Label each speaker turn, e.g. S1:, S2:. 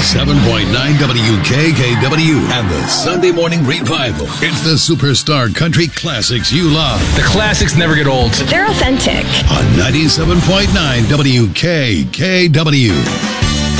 S1: 97.9 WKKW and the Sunday Morning Revival. It's the Superstar Country Classics you love.
S2: The classics never get old.
S3: They're authentic.
S1: On 97.9 WKKW.